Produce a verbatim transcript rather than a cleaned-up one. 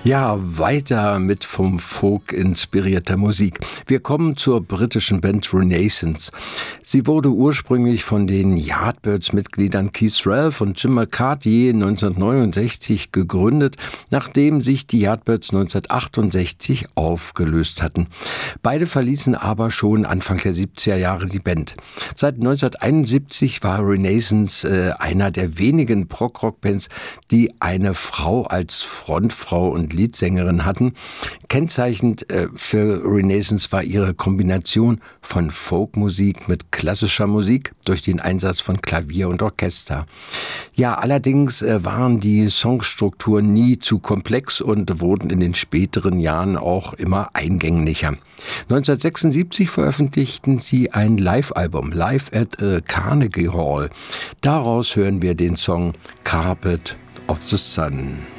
Ja, weiter mit vom Folk inspirierter Musik. Wir kommen zur britischen Band Renaissance. Sie wurde ursprünglich von den Yardbirds-Mitgliedern Keith Relf und Jim McCarthy neunzehnhundertneunundsechzig gegründet, nachdem sich die Yardbirds neunzehnhundertachtundsechzig aufgelöst hatten. Beide verließen aber schon Anfang der siebziger Jahre die Band. Seit neunzehnhunderteinundsiebzig war Renaissance äh, einer der wenigen Prog-Rock-Bands, die eine Frau als Frontfrau und Leadsängerin hatten. Kennzeichnend äh, für Renaissance war ihre Kombination von Folkmusik mit klassischer Musik durch den Einsatz von Klavier und Orchester. Ja, allerdings äh, waren die Songstrukturen nie zu komplex und wurden in den späteren Jahren auch immer eingänglicher. neunzehnhundertsechsundsiebzig veröffentlichten sie ein Live-Album, Live at the Carnegie Hall. Daraus hören wir den Song Carpet of the Sun.